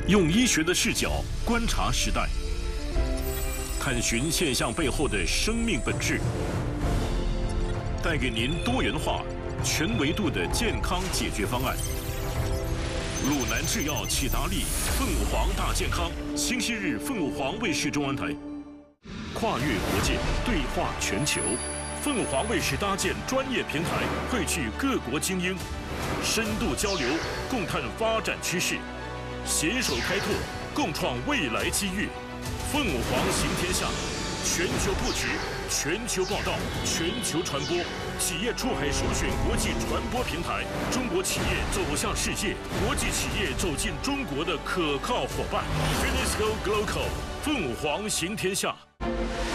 用医学的视角观察时代，探寻现象背后的生命本质，带给您多元化、全维度的健康解决方案。鲁南制药启达利凤凰大健康，星期日凤凰卫视中文台。跨越国界，对话全球。凤凰卫视搭建专业平台，汇聚各国精英，深度交流，共探发展趋势，携手开拓，共创未来机遇。凤凰行天下，全球布局，全球报道，全球传播，企业出海首选国际传播平台，中国企业走向世界，国际企业走进中国的可靠伙伴。Finisco Global， 凤凰行天下。